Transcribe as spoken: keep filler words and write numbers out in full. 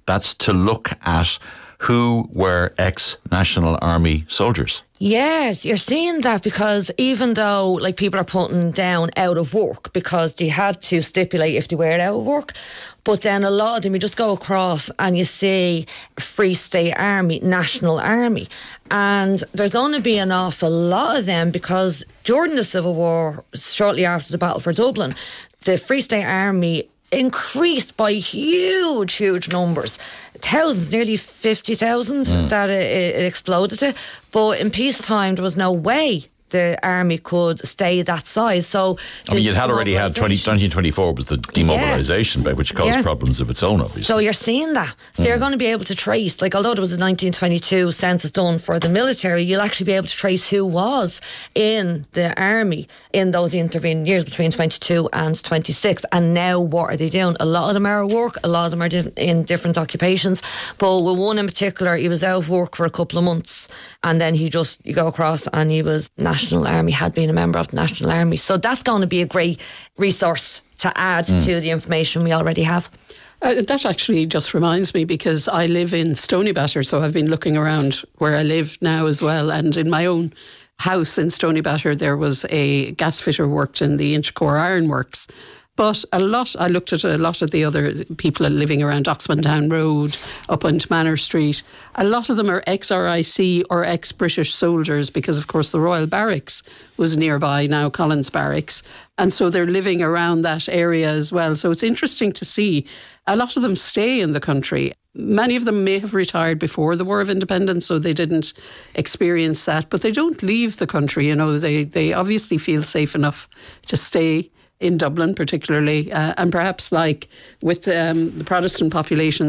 That's to look at who were ex-National Army soldiers. Yes, you're seeing that because even though like people are putting down out of work because they had to stipulate if they were out of work, but then a lot of them you just go across and you see Free State Army, National Army, and there's going to be an awful lot of them because during the Civil War, shortly after the Battle for Dublin, the Free State Army increased by huge, huge numbers. Thousands, nearly fifty thousand mm. that it, it exploded to. But in peacetime, there was no way the army could stay that size. So I mean, you had already had nineteen twenty-four was the demobilisation, yeah. which caused yeah. problems of its own, obviously. So you're seeing that. So mm. you're going to be able to trace, like although there was a nineteen twenty-two census done for the military, you'll actually be able to trace who was in the army in those intervening years between twenty-two and twenty-six. And now what are they doing? A lot of them are at work, a lot of them are in different occupations. But with one in particular, he was out of work for a couple of months. And then he just, you go across and he was National Army, had been a member of the National Army. So that's going to be a great resource to add mm. to the information we already have. Uh, that actually just reminds me because I live in Stoneybatter, so I've been looking around where I live now as well. And in my own house in Stoneybatter, there was a gas fitter worked in the Inchicore Ironworks. But a lot, I looked at a lot of the other people living around Oxman Town Road, up onto Manor Street. A lot of them are ex-R I C or ex-British soldiers because, of course, the Royal Barracks was nearby, now Collins Barracks. And so they're living around that area as well. So it's interesting to see a lot of them stay in the country. Many of them may have retired before the War of Independence, so they didn't experience that. But they don't leave the country. You know, they, they obviously feel safe enough to stay in Dublin particularly, uh, and perhaps like with um, the Protestant population